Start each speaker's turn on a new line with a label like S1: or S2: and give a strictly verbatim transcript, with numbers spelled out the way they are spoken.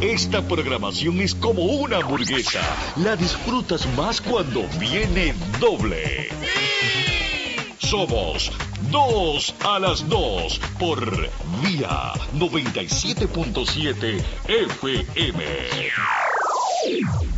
S1: Esta programación es como una hamburguesa. La disfrutas más cuando viene doble. Somos dos a las dos por Vía noventa y siete punto siete F M.